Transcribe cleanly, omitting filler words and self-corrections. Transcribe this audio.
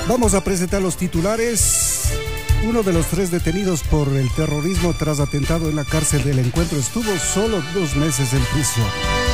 Vamos a presentar los titulares. Uno de los 3 detenidos por el terrorismo tras atentado en la cárcel del Encuentro estuvo solo 2 meses en prisión.